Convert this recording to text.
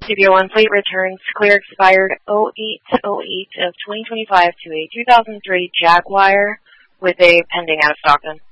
Studio One plate returns clear expired 08/08 of 2025 to a 2003 Jaguar with a pending out of stock then.